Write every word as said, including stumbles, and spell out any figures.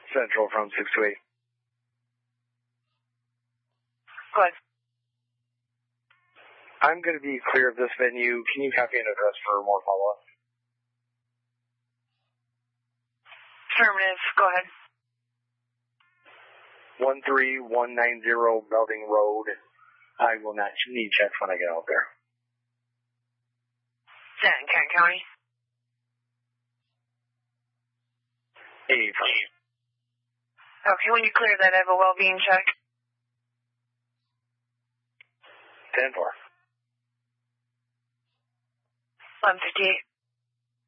Central from six two eight. Go ahead. I'm going to be clear of this venue. Can you copy an address for more follow-up? Affirmative. Go ahead. one three one nine zero Belding Road. I will not need checks when I get out there. Is that in Kent County? eight. Okay, when you clear that, I have a well-being check. ten four. eleven fifty-eight.